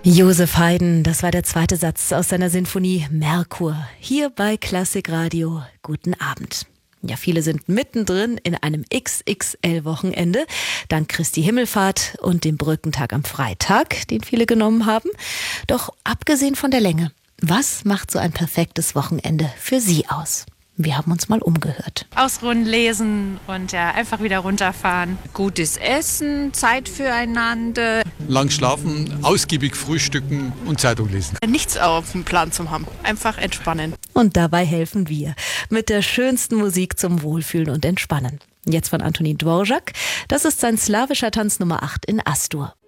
Josef Haydn, das war der zweite Satz aus seiner Sinfonie Merkur. Hier bei Klassikradio. Guten Abend. Ja, viele sind mittendrin in einem XXL-Wochenende, dank Christi Himmelfahrt und dem Brückentag am Freitag, den viele genommen haben. Doch abgesehen von der Länge, was macht so ein perfektes Wochenende für Sie aus? Wir haben uns mal umgehört. Ausruhen, lesen und ja, einfach wieder runterfahren. Gutes Essen, Zeit füreinander. Lang schlafen, ausgiebig frühstücken und Zeitung lesen. Nichts auf dem Plan zu haben, einfach entspannen. Und dabei helfen wir mit der schönsten Musik zum Wohlfühlen und Entspannen. Jetzt von Antonín Dvořák. Das ist sein slawischer Tanz Nummer 8 in Astur.